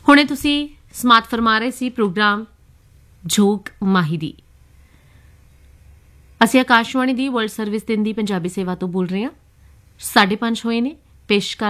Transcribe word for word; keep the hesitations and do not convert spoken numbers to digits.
ਹੁਣੇ ਤੁਸੀਂ ਸਮਾਤ ਫਰਮਾ ਰਹੇ ਸੀ ਪ੍ਰੋਗਰਾਮ ਜੋਗ ਮਾਹੀ ਦੀ। ਅਸੀਂ ਆਕਾਸ਼ਵਾਣੀ ਦੀ ਵਰਲਡ ਸਰਵਿਸ ਦਿਨ ਦੀ ਪੰਜਾਬੀ ਸੇਵਾ ਤੋਂ ਬੋਲ ਰਹੇ ਹਾਂ। ਸਾਢੇ ਪੰਜ ਹੋਏ ਨੇ। ਪੇਸ਼ ਕਰ